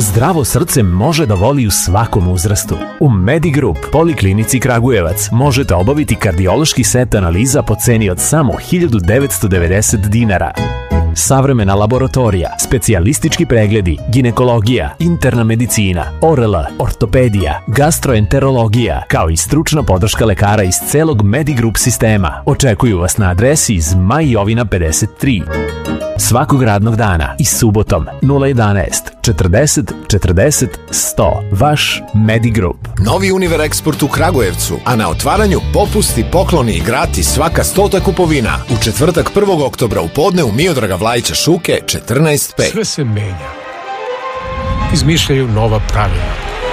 Zdravo srce može da voli u svakom uzrastu. U Medigroup Poliklinici Kragujevac možete obaviti kardiološki set analiza po ceni od samo 1990 dinara. Savremena laboratorija, specijalistički pregledi, ginekologija, interna medicina, ORL, ortopedija, gastroenterologija, kao i stručna podrška lekara iz celog Medigroup sistema. Očekuju vas na adresi iz Maj Jovina 53. Svakog radnog dana i subotom 011 40 40 100. Vaš Medigroup. Novi Univer Eksport u Kragujevcu, a na otvaranju popusti, pokloni i gratis svaka 100 kupovina. U četvrtak 1. oktobra u podne u Miodraga Vlajića Šuke 14.5. Sve se menja. Izmišljaju nova pravila.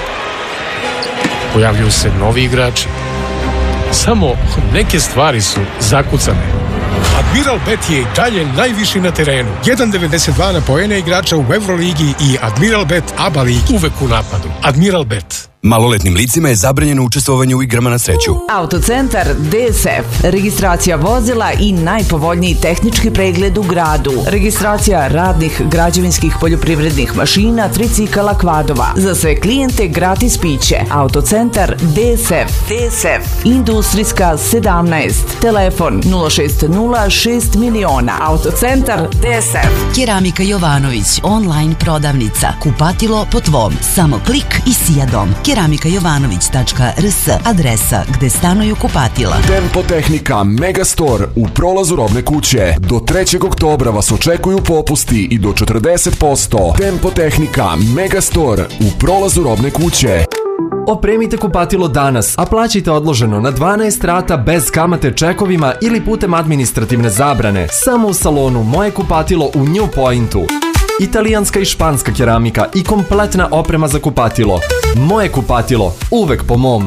Pojavljuju se novi igrači. Samo neke stvari su zakucane. Admiral Bet je i dalje najviši na terenu. 1.92 na poene igrača u Evroligi i Admiral Bet ABA ligi. Uvek u napadu. Admiral Bet. Maloletnim licima je zabranjeno učestvovanje u igrama na sreću. Autocentar DSF. Registracija vozila i najpovoljniji tehnički pregled u gradu. Registracija radnih, građevinskih, poljoprivrednih mašina, tricikala, kvadova. Za sve klijente gratis piće. Autocentar DSF. Industrijska 17. Telefon 060 6 miliona. Autocentar DSF. Keramika Jovanović. Online prodavnica. Kupatilo po tvom. Samo klik i sijadom. keramikajovanović.rs, adresa gde stanuju kupatila. Tempo Tehnika Megastore u prolazu Robne kuće. Do 3. oktobra vas očekuju popusti i do 40%. Tempo Tehnika Megastore u prolazu Robne kuće. Opremite kupatilo danas, a plaćajte odloženo na 12 rata bez kamate čekovima ili putem administrativne zabrane. Samo u salonu Moje kupatilo u New Pointu. Italijanska i španska keramika i kompletna oprema za kupatilo. Moje kupatilo, uvek po mom.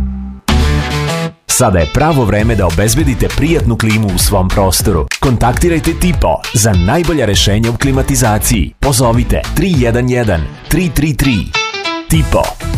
Sada je pravo vreme da obezbedite prijatnu klimu u svom prostoru. Kontaktirajte Tipo za najbolja rešenja u klimatizaciji. Pozovite 311 333. Tipo.